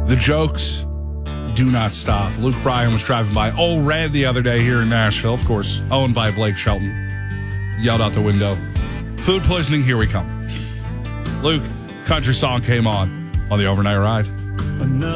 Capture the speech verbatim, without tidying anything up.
The jokes do not stop. Luke Bryan was driving by Old Red the other day here in Nashville, of course, owned by Blake Shelton. Yelled out the window, "Food poisoning, here we come." Luke, country song came on on the overnight ride.